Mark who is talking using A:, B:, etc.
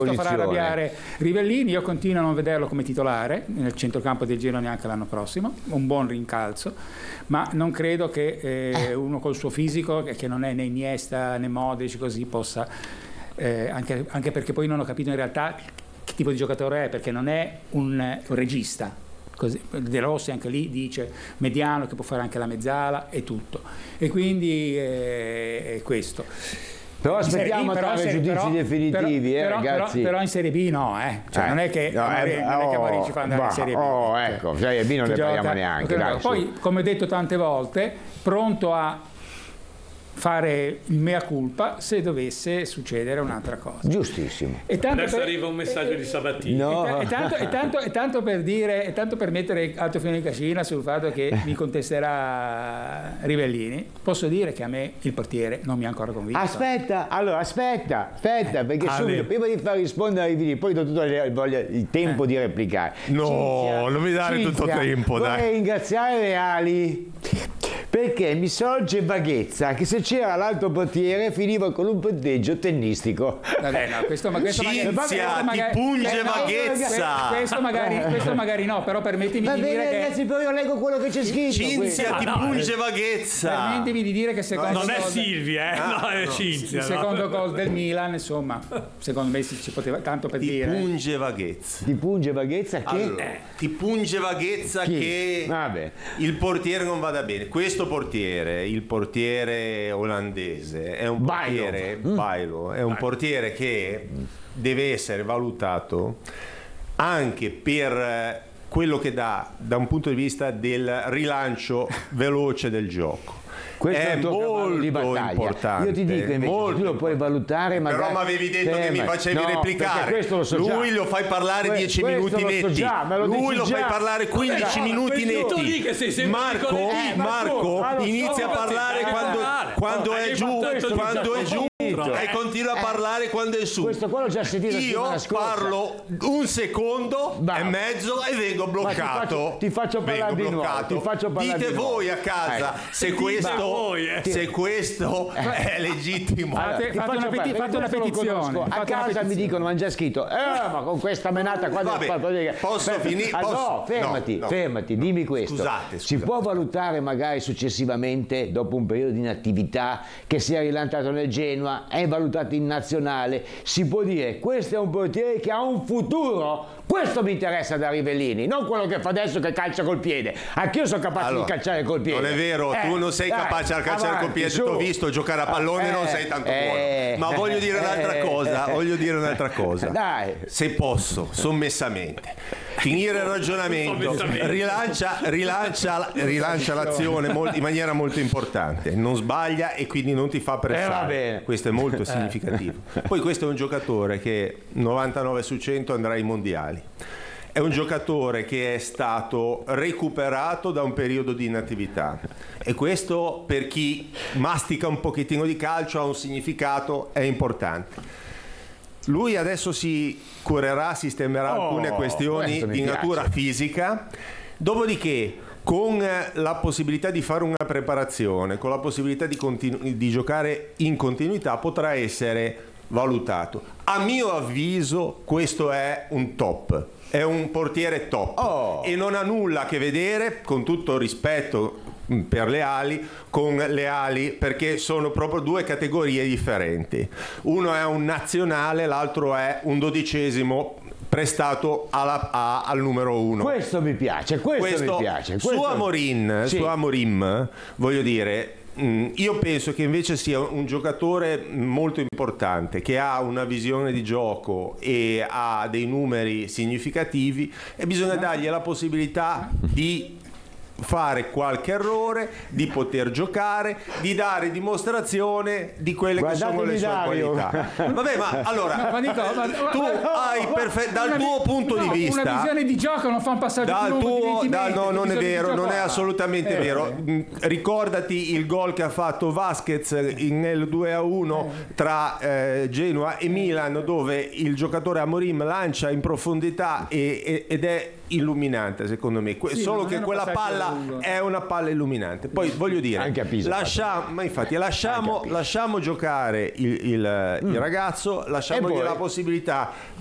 A: farà arrabbiare Rivellini. Io continuo a non vederlo come titolare nel centrocampo del Genoa neanche l'anno prossimo, un buon rincalzo, ma non credo che uno col suo fisico, che non è né Iniesta né Modric così, possa anche perché poi non ho capito in realtà che tipo di giocatore è, perché non è un regista. Così, De Rossi anche lì dice mediano, che può fare anche la mezzala e tutto, e quindi è questo.
B: Però aspettiamo a dare giudizi definitivi, ragazzi.
A: Però in Serie B no, cioè non è che Amorim ci fa andare in Serie B.
B: Ecco, Serie B non ne parliamo neanche.
A: Poi, come detto tante volte, pronto a fare il mea culpa se dovesse succedere un'altra cosa.
B: Giustissimo.
C: Adesso arriva un messaggio di Sabatini.
B: No.
A: E tanto per mettere alto fino di cascina sul fatto che mi contesterà Rivellini, posso dire che a me il portiere non mi ha ancora convinto.
B: Aspetta, perché subito, prima di far rispondere a Rivellini, poi do tutto il tempo di replicare.
D: No, non mi dare tutto il tempo, dai.
B: Vorrei ringraziare Reali, perché mi sorge vaghezza che se c'era l'altro portiere finiva con un punteggio tennistico.
A: Vabbè, no, questo magari
D: ti punge vaghezza.
A: Questo magari no, però permettimi di dire che
B: ragazzi, però io leggo quello che c'è scritto.
D: Cinzia ti punge vaghezza.
A: Permettimi di dire che secondo
C: non è Silvia, no, è Cinzia.
A: Il secondo gol del Milan, insomma, secondo me si poteva, tanto per dire.
D: Ti punge vaghezza.
B: Ti punge vaghezza che?
D: Allora, ti punge vaghezza che il portiere non vada bene. Questo portiere, il portiere olandese, è un portiere Bailo, è un portiere che deve essere valutato anche per quello che dà da un punto di vista del rilancio veloce del gioco.
B: Questo è
D: molto importante.
B: Io ti dico invece, tu lo puoi valutare, magari.
D: Però mi avevi detto che mi facevi replicare.
B: Questo lo so
D: lui
B: già.
D: lo fai parlare 10 minuti netti. Lui lo fai parlare 15 minuti netti. Marco inizia a parlare quando è giù. E continua a parlare quando è su.
B: Questo qua l'ho già sentito.
D: Io parlo un secondo e mezzo e vengo bloccato.
B: Ti faccio parlare di nuovo.
D: Dite voi a casa se questo è legittimo.
A: Fate una petizione.
B: A casa mi dicono, hanno già scritto, ma con questa menata qua
D: posso finire?
B: No, fermati, dimmi questo.
D: Scusate.
B: Si può valutare magari successivamente, dopo un periodo di inattività, che sia rilanciato nel Genoa, è valutato in nazionale, si può dire questo è un portiere che ha un futuro. Questo mi interessa da Rivellini, non quello che fa adesso che calcia col piede. Anch'io sono capace di calciare col piede.
D: Non è vero, tu non sei capace di calciare col piede, ti ho visto giocare a pallone, non sei tanto buono. Ma voglio dire un'altra cosa.
B: Dai.
D: Se posso, sommessamente, finire il ragionamento, rilancia l'azione in maniera molto importante, non sbaglia e quindi non ti fa pressare. Questo è molto significativo. Poi questo è un giocatore che 99 su 100 andrà ai mondiali. È un giocatore che è stato recuperato da un periodo di inattività e questo, per chi mastica un pochettino di calcio, ha un significato, è importante. Lui adesso si curerà, sistemerà alcune questioni di natura fisica, dopodiché con la possibilità di fare una preparazione, con la possibilità di giocare in continuità, potrà essere valutato. A mio avviso questo è un top, è un portiere top e non ha nulla a che vedere, con tutto rispetto per Leali, con Leali, perché sono proprio due categorie differenti. Uno è un nazionale, l'altro è un 12° prestato al numero 1.
B: Questo mi piace, questo mi piace.
D: Su Amorim, voglio dire, io penso che invece sia un giocatore molto importante, che ha una visione di gioco e ha dei numeri significativi e bisogna dargli la possibilità di fare qualche errore, di poter giocare, di dare dimostrazione di quelle che sono le sue qualità. Vabbè, ma allora tu hai dal tuo punto di vista
A: una visione di gioco, non fa un passaggio
D: no, non è vero, non è assolutamente vero. Ricordati il gol che ha fatto Vasquez nel 2-1 tra Genoa e Milan, dove il giocatore Amorim lancia in profondità ed è illuminante secondo me, solo che quella palla è una palla illuminante. Poi voglio dire,
B: anche a Pisa,
D: lasciamo giocare il ragazzo, lasciamogli la possibilità